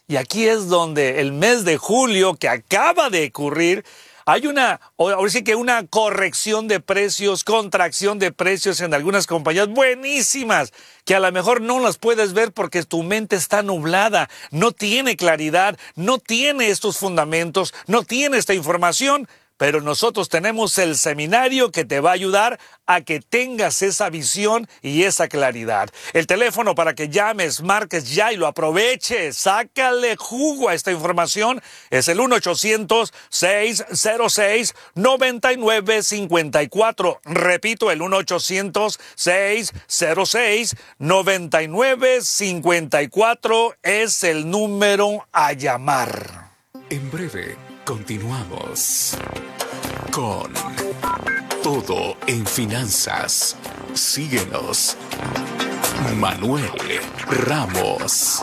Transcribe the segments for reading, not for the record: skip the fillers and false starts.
Y aquí es donde el mes de julio que acaba de ocurrir, hay ahora sí que una corrección de precios, contracción de precios en algunas compañías buenísimas, que a lo mejor no las puedes ver porque tu mente está nublada, no tiene claridad, no tiene estos fundamentos, no tiene esta información. Pero nosotros tenemos el seminario que te va a ayudar a que tengas esa visión y esa claridad. El teléfono para que llames, marques ya y lo aproveches, sácale jugo a esta información, es el 1-800-606-9954. Repito, el 1-800-606-9954 es el número a llamar. En breve, continuamos con Todo en Finanzas. Síguenos. Manuel Ramos.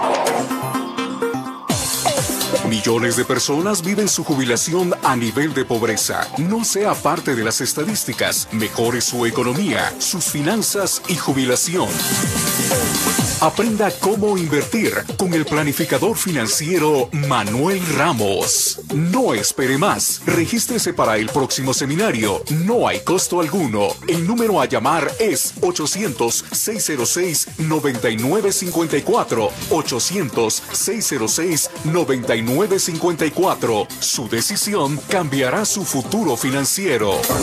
Millones de personas viven su jubilación a nivel de pobreza. No sea parte de las estadísticas. Mejore su economía, sus finanzas y jubilación. Aprenda cómo invertir con el planificador financiero Manuel Ramos. No espere más. Regístrese para el próximo seminario. No hay costo alguno. El número a llamar es 800-606-9954. 800-606-9954. Su decisión cambiará su futuro financiero.